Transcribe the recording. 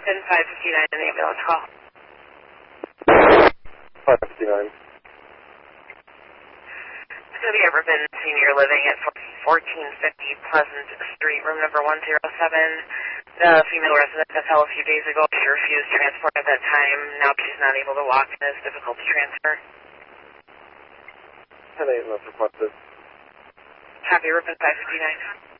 Ripon 559 in the ambulance call. 559. It's going to be at Ripon Senior Living at 1450 Pleasant Street, room number 107. The female resident that fell a few days ago, she refused transport at that time. Now she's not able to walk and it's difficult to transfer. 10-8 requested. Copy, Ripon 559.